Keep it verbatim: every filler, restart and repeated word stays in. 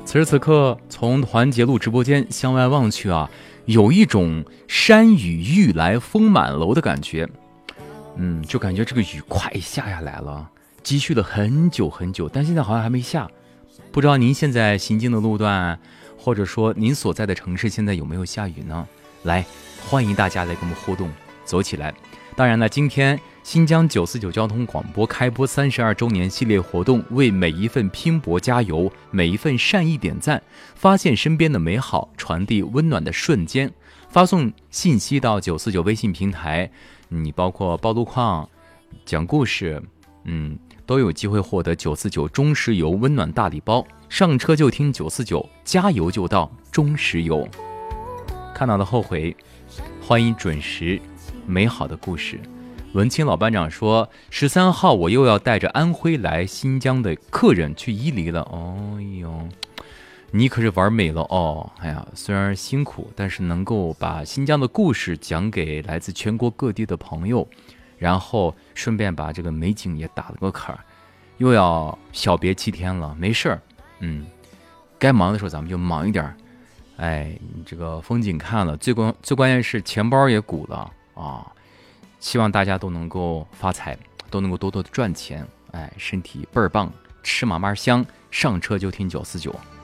此时此刻，从团结路直播间向外望去啊，有一种山雨欲来风满楼的感觉。嗯，就感觉这个雨快下下来了，积蓄了很久很久，但现在好像还没下。不知道您现在行经的路段，或者说您所在的城市现在有没有下雨呢？来，欢迎大家来跟我们互动，走起来。当然了，今天新疆九四九交通广播开播三十二周年系列活动，为每一份拼搏加油，每一份善意点赞，发现身边的美好，传递温暖的瞬间。发送信息到九四九微信平台，你包括报路况、讲故事，嗯，都有机会获得九四九中石油温暖大礼包。上车就听九四九，加油就到中石油。看到的后悔，欢迎准时。美好的故事。文清老班长说，十三号我又要带着安徽来新疆的客人去伊犁了。哦哟，你可是玩美了哦！哎呀，虽然辛苦，但是能够把新疆的故事讲给来自全国各地的朋友，然后顺便把这个美景也打了个坎儿，又要小别七天了。没事儿，嗯，该忙的时候咱们就忙一点。哎，这个风景看了，最关最关键是钱包也鼓了。啊，希望大家都能够发财，都能够多多的赚钱，哎，身体倍儿棒，吃嘛嘛香，上车就听九四九。